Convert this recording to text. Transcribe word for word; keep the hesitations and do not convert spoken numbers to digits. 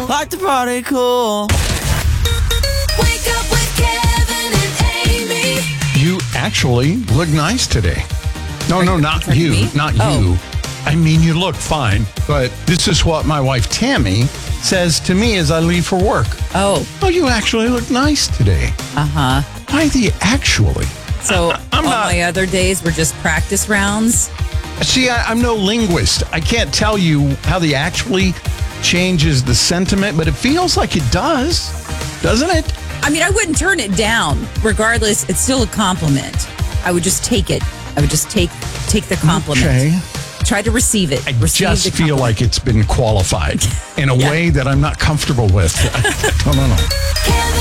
Like the party cool. Wake up with Kevin and Amy. You actually look nice today. No, no, not talking to you. me? Not Oh. you. I mean, you look fine. But this is what my wife, Tammy, says to me as I leave for work. Oh, Oh, you actually look nice today. uh-huh. Why the actually? So I'm all not- my other days were just practice rounds. See, I, I'm no linguist. I can't tell you how the actually changes the sentiment, but it feels like it does, doesn't it? I mean, I wouldn't turn it down. Regardless, it's still a compliment. I would just take it. I would just take take the compliment. Okay. Try to receive it. I receive just the feel compliment. like it's been qualified in a Yeah. way that I'm not comfortable with. I don't know. Kevin